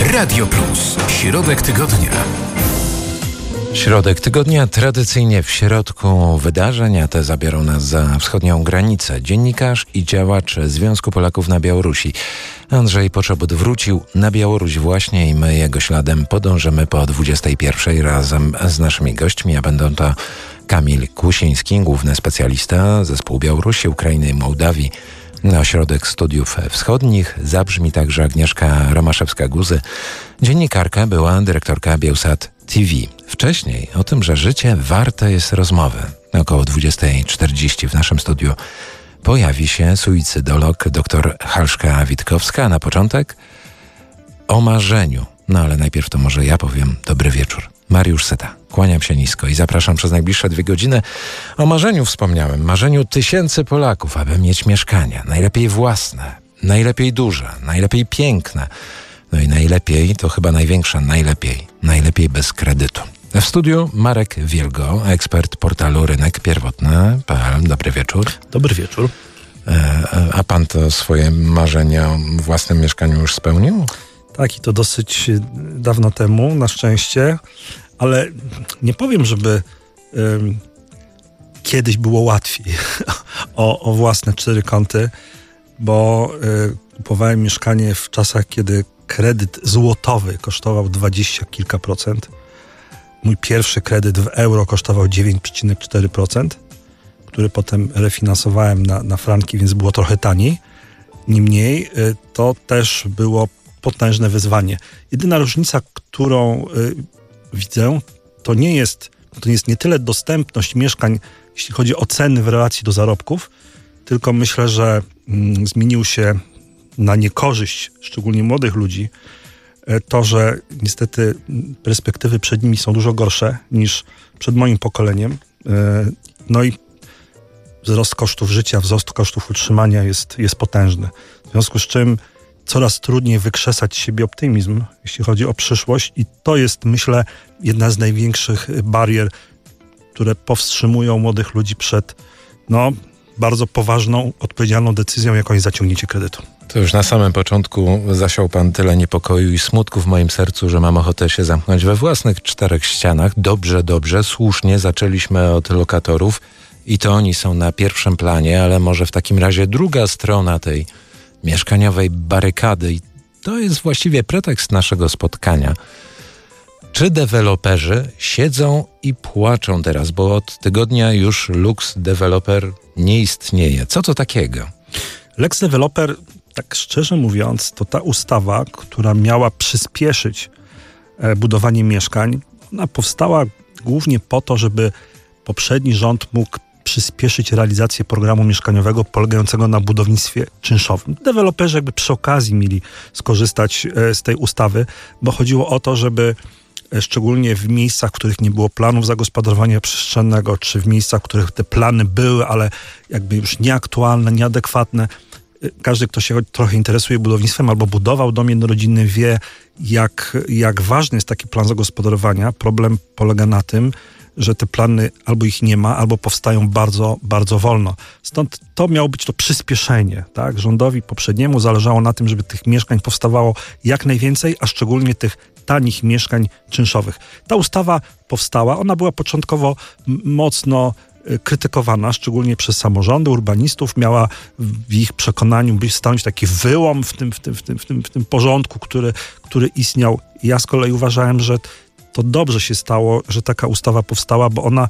Radio Plus. Środek tygodnia. Środek tygodnia tradycyjnie w środku wydarzeń, a te zabiorą nas za wschodnią granicę. Dziennikarz i działacz Związku Polaków na Białorusi Andrzej Poczobut wrócił na Białoruś właśnie i my jego śladem podążymy po 21:00 razem z naszymi gośćmi, a będą to Kamil Kłusiński, główny specjalista zespołu Białorusi, Ukrainy i Mołdawii, Ośrodek Studiów Wschodnich. Zabrzmi także Agnieszka Romaszewska-Guzy, dziennikarka, była dyrektorka Bielsat TV. Wcześniej o tym, że życie warte jest rozmowy. Około 20:40 w naszym studiu pojawi się suicydolog dr Halszka Witkowska. A na początek o marzeniu. No ale najpierw to może ja powiem dobry wieczór. Mariusz Syta. Kłaniam się nisko i zapraszam przez najbliższe 2 godziny. O marzeniu wspomniałem. Marzeniu tysięcy Polaków, aby mieć mieszkania. Najlepiej własne, najlepiej duże, najlepiej piękne. No i najlepiej, to chyba największe najlepiej bez kredytu. W studiu Marek Wielgo, ekspert portalu Rynek Pierwotny.pl. Dobry wieczór. Dobry wieczór. A pan to swoje marzenie o własnym mieszkaniu już spełnił? Tak, i to dosyć dawno temu, na szczęście, ale nie powiem, żeby kiedyś było łatwiej o własne 4 kąty, bo kupowałem mieszkanie w czasach, kiedy kredyt złotowy kosztował 20 kilka procent. Mój pierwszy kredyt w euro kosztował 9,4%, który potem refinansowałem na franki, więc było trochę taniej. Niemniej to też było potężne wyzwanie. Jedyna różnica, którą widzę, to nie jest nie tyle dostępność mieszkań, jeśli chodzi o ceny w relacji do zarobków, tylko myślę, że zmienił się na niekorzyść, szczególnie młodych ludzi, to, że niestety perspektywy przed nimi są dużo gorsze niż przed moim pokoleniem. No i wzrost kosztów życia, wzrost kosztów utrzymania jest potężny. W związku z czym coraz trudniej wykrzesać z siebie optymizm, jeśli chodzi o przyszłość, i to jest, myślę, jedna z największych barier, które powstrzymują młodych ludzi przed bardzo poważną, odpowiedzialną decyzją, jaką jest zaciągnięcie kredytu. To już na samym początku zasiał pan tyle niepokoju i smutku w moim sercu, że mam ochotę się zamknąć we własnych 4 ścianach. Dobrze, słusznie zaczęliśmy od lokatorów i to oni są na pierwszym planie, ale może w takim razie druga strona tej mieszkaniowej barykady, i to jest właściwie pretekst naszego spotkania. Czy deweloperzy siedzą i płaczą teraz, bo od tygodnia już Lux Developer nie istnieje. Co to takiego? Lex Developer, tak szczerze mówiąc, to ta ustawa, która miała przyspieszyć budowanie mieszkań. Ona powstała głównie po to, żeby poprzedni rząd mógł przyspieszyć realizację programu mieszkaniowego polegającego na budownictwie czynszowym. Deweloperzy jakby przy okazji mieli skorzystać z tej ustawy, bo chodziło o to, żeby szczególnie w miejscach, w których nie było planów zagospodarowania przestrzennego, czy w miejscach, w których te plany były, ale jakby już nieaktualne, nieadekwatne. Każdy, kto się trochę interesuje budownictwem albo budował dom jednorodzinny, wie, jak ważny jest taki plan zagospodarowania. Problem polega na tym, że te plany albo ich nie ma, albo powstają bardzo, bardzo wolno. Stąd to miało być to przyspieszenie. Tak? Rządowi poprzedniemu zależało na tym, żeby tych mieszkań powstawało jak najwięcej, a szczególnie tych tanich mieszkań czynszowych. Ta ustawa powstała, ona była początkowo mocno krytykowana, szczególnie przez samorządy, urbanistów. Miała w ich przekonaniu stanowić taki wyłom w tym porządku, który istniał. Ja z kolei uważałem, że to dobrze się stało, że taka ustawa powstała, bo ona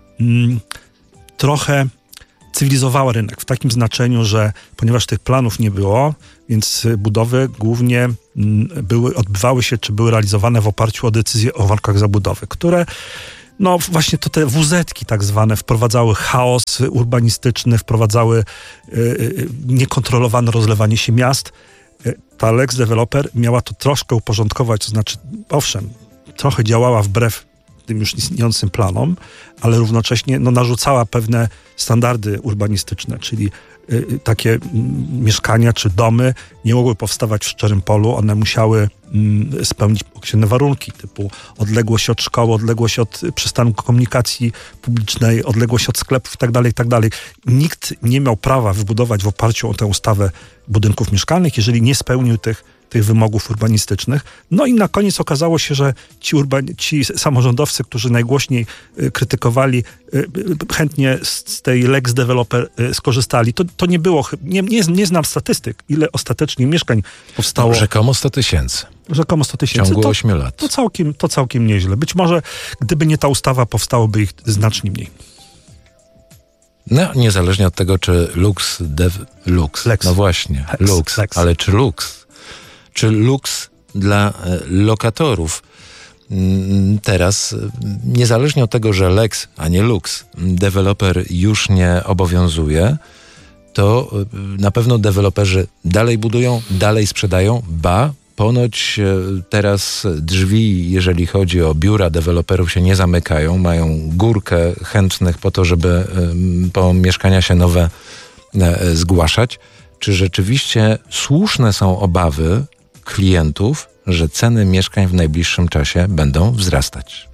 trochę cywilizowała rynek w takim znaczeniu, że ponieważ tych planów nie było, więc budowy głównie odbywały się, czy były realizowane w oparciu o decyzje o warunkach zabudowy, które właśnie to te WZ-ki tak zwane wprowadzały chaos urbanistyczny, wprowadzały niekontrolowane rozlewanie się miast. Ta Lex Developer miała to troszkę uporządkować, to znaczy, owszem, trochę działała wbrew tym już istniejącym planom, ale równocześnie narzucała pewne standardy urbanistyczne, czyli takie mieszkania czy domy nie mogły powstawać w szczerym polu, one musiały spełnić określone warunki, typu odległość od szkoły, odległość od przystanku komunikacji publicznej, odległość od sklepów itd., itd. Nikt nie miał prawa wybudować w oparciu o tę ustawę budynków mieszkalnych, jeżeli nie spełnił tych tych wymogów urbanistycznych. No i na koniec okazało się, że ci samorządowcy, którzy najgłośniej krytykowali, chętnie z tej Lex Developer skorzystali. To nie było, nie znam statystyk, ile ostatecznie mieszkań powstało. Rzekomo 100 tysięcy. Rzekomo 100 tysięcy. W ciągu 8 lat. To całkiem nieźle. Być może gdyby nie ta ustawa, powstałoby ich znacznie mniej. No, niezależnie od tego, czy Lux. Lex. No właśnie, Lux. Lex. Ale czy Lux? Czy Lux dla lokatorów? Teraz, niezależnie od tego, że Lex, a nie Lux, deweloper już nie obowiązuje, to na pewno deweloperzy dalej budują, dalej sprzedają, ponoć teraz drzwi, jeżeli chodzi o biura deweloperów, się nie zamykają. Mają górkę chętnych po to, żeby po mieszkania się nowe zgłaszać. Czy rzeczywiście słuszne są obawy klientów, że ceny mieszkań w najbliższym czasie będą wzrastać?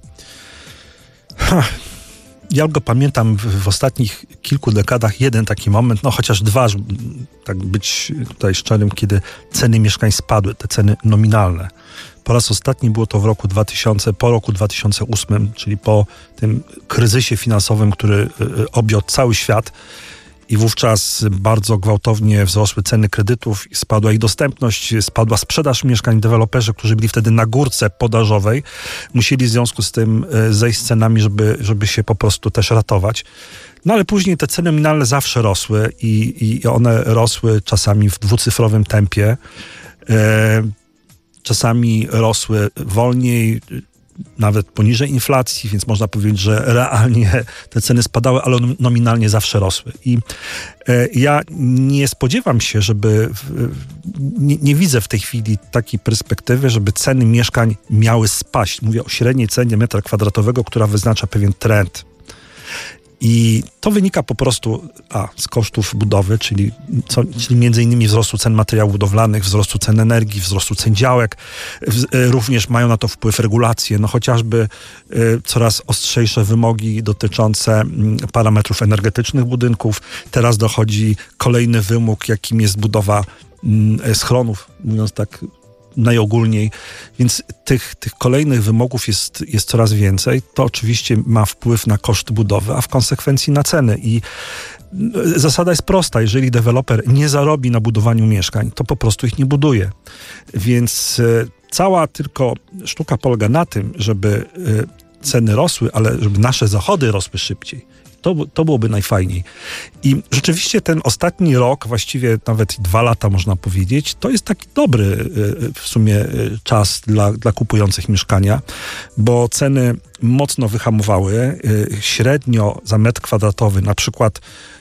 Ja go pamiętam w ostatnich kilku dekadach jeden taki moment, no chociaż dwa, żeby tak być tutaj szczerym, kiedy ceny mieszkań spadły, te ceny nominalne. Po raz ostatni było to po roku 2008, czyli po tym kryzysie finansowym, który objął cały świat. I wówczas bardzo gwałtownie wzrosły ceny kredytów, spadła ich dostępność, spadła sprzedaż mieszkań. Deweloperzy, którzy byli wtedy na górce podażowej, musieli w związku z tym zejść z cenami, żeby się po prostu też ratować. No ale później te ceny nominalne zawsze rosły i one rosły czasami w dwucyfrowym tempie. Czasami rosły wolniej, nawet poniżej inflacji, więc można powiedzieć, że realnie te ceny spadały, ale nominalnie zawsze rosły. I ja nie spodziewam się, nie widzę w tej chwili takiej perspektywy, żeby ceny mieszkań miały spaść. Mówię o średniej cenie metra kwadratowego, która wyznacza pewien trend. I to wynika po prostu z kosztów budowy, czyli między innymi wzrostu cen materiałów budowlanych, wzrostu cen energii, wzrostu cen działek. Również mają na to wpływ regulacje, no chociażby coraz ostrzejsze wymogi dotyczące parametrów energetycznych budynków. Teraz dochodzi kolejny wymóg, jakim jest budowa schronów, mówiąc tak najogólniej, więc tych kolejnych wymogów jest coraz więcej. To oczywiście ma wpływ na koszt budowy, a w konsekwencji na ceny. I zasada jest prosta. Jeżeli deweloper nie zarobi na budowaniu mieszkań, to po prostu ich nie buduje. Więc cała tylko sztuka polega na tym, żeby ceny rosły, ale żeby nasze zachody rosły szybciej. To byłoby najfajniej. I rzeczywiście ten ostatni rok, właściwie nawet 2 lata można powiedzieć, to jest taki dobry w sumie czas dla kupujących mieszkania, bo ceny mocno wyhamowały. Średnio za metr kwadratowy, na przykład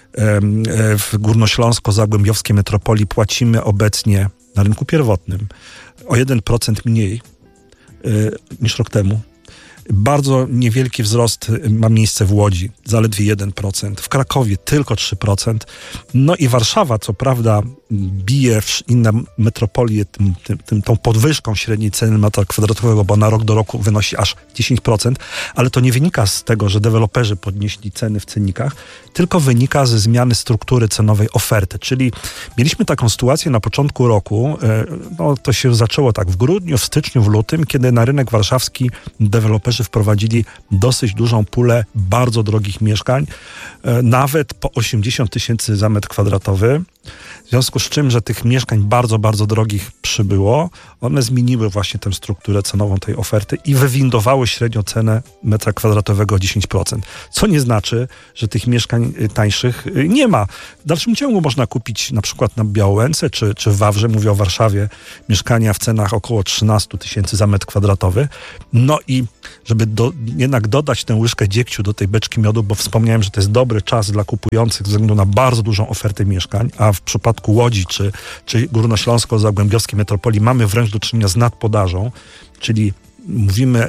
w Górnośląsko-Zagłębiowskiej metropolii płacimy obecnie na rynku pierwotnym o 1% mniej niż rok temu. Bardzo niewielki wzrost ma miejsce w Łodzi, zaledwie 1%. W Krakowie tylko 3%. No i Warszawa, co prawda, bije inne metropolie tą podwyżką średniej ceny metra kwadratowego, bo na rok do roku wynosi aż 10%, ale to nie wynika z tego, że deweloperzy podnieśli ceny w cennikach, tylko wynika ze zmiany struktury cenowej oferty. Czyli mieliśmy taką sytuację na początku roku, to się zaczęło tak w grudniu, w styczniu, w lutym, kiedy na rynek warszawski deweloperzy wprowadzili dosyć dużą pulę bardzo drogich mieszkań, nawet po 80 tysięcy za metr kwadratowy. W związku z czym, że tych mieszkań bardzo, bardzo drogich przybyło, one zmieniły właśnie tę strukturę cenową tej oferty i wywindowały średnią cenę metra kwadratowego o 10%. Co nie znaczy, że tych mieszkań tańszych nie ma. W dalszym ciągu można kupić na przykład na Białęce czy w Wawrze, mówię o Warszawie, mieszkania w cenach około 13 tysięcy za metr kwadratowy. No i żeby jednak dodać tę łyżkę dziegciu do tej beczki miodu, bo wspomniałem, że to jest dobry czas dla kupujących ze względu na bardzo dużą ofertę mieszkań, a w przypadku Łodzi czy Górnośląsko-Zagłębiowskiej metropolii mamy wręcz do czynienia z nadpodażą, czyli mówimy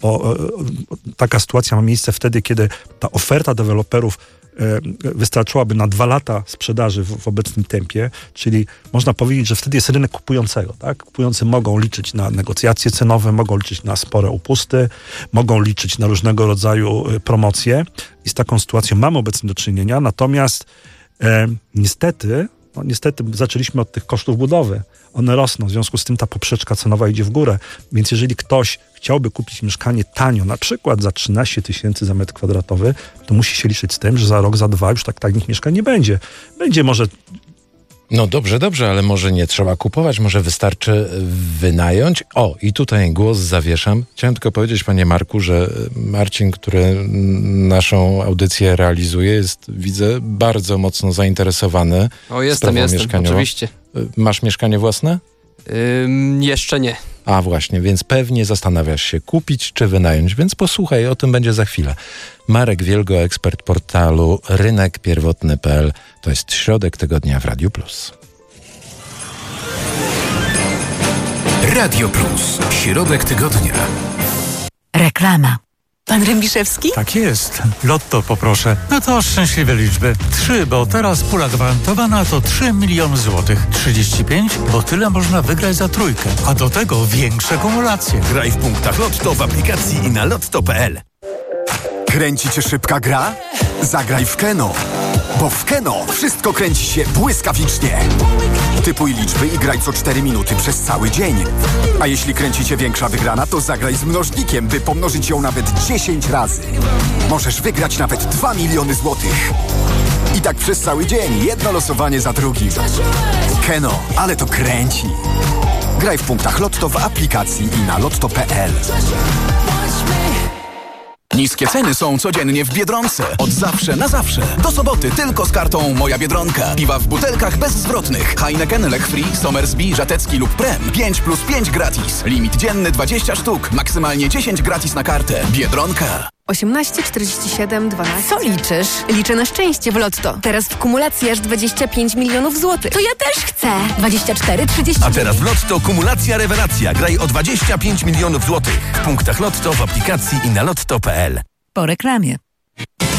taka sytuacja ma miejsce wtedy, kiedy ta oferta deweloperów wystarczyłaby na 2 lata sprzedaży w obecnym tempie, czyli można powiedzieć, że wtedy jest rynek kupującego. Tak? Kupujący mogą liczyć na negocjacje cenowe, mogą liczyć na spore upusty, mogą liczyć na różnego rodzaju promocje i z taką sytuacją mamy obecnie do czynienia, natomiast niestety No, niestety zaczęliśmy od tych kosztów budowy. One rosną, w związku z tym ta poprzeczka cenowa idzie w górę. Więc jeżeli ktoś chciałby kupić mieszkanie tanio, na przykład za 13 000 za metr kwadratowy, to musi się liczyć z tym, że za rok, za dwa już tak tanich mieszkań nie będzie. Będzie może... No dobrze, ale może nie trzeba kupować, może wystarczy wynająć. O, i tutaj głos zawieszam. Chciałem tylko powiedzieć, panie Marku, że Marcin, który naszą audycję realizuje, jest, widzę, bardzo mocno zainteresowany Jestem, mieszkaniową. oczywiście. Masz mieszkanie własne? Jeszcze nie. A właśnie, więc pewnie zastanawiasz się, kupić czy wynająć, więc posłuchaj, o tym będzie za chwilę. Marek Wielgo, ekspert portalu rynekpierwotny.pl. To jest środek tygodnia w Radiu Plus. Radio Plus. Środek tygodnia. Reklama. Pan Rębiszewski? Tak jest. Lotto poproszę. No to szczęśliwe liczby. 3, bo teraz pula gwarantowana to 3 miliony złotych. 35, bo tyle można wygrać za trójkę. A do tego większe kumulacje. Graj w punktach Lotto w aplikacji i na lotto.pl. Kręci cię szybka gra? Zagraj w Keno. Bo w Keno wszystko kręci się błyskawicznie. Typuj liczby i graj co 4 minuty przez cały dzień. A jeśli kręci cię większa wygrana, to zagraj z mnożnikiem, by pomnożyć ją nawet 10 razy. Możesz wygrać nawet 2 miliony złotych. I tak przez cały dzień, jedno losowanie za drugim. Keno, ale to kręci. Graj w punktach Lotto w aplikacji i na lotto.pl. Niskie ceny są codziennie w Biedronce. Od zawsze na zawsze. Do soboty tylko z kartą Moja Biedronka. Piwa w butelkach bezzwrotnych. Heineken, Lech Free, Somersby, Żatecki lub Prem. 5+5 gratis. Limit dzienny 20 sztuk. Maksymalnie 10 gratis na kartę. Biedronka. 18, 47, 12. Co liczysz? Liczę na szczęście w Lotto. Teraz w kumulacji aż 25 milionów złotych. To ja też chcę. 24, 30. A teraz w Lotto kumulacja rewelacja. Graj o 25 milionów złotych. W punktach Lotto w aplikacji i na lotto.pl. Po reklamie.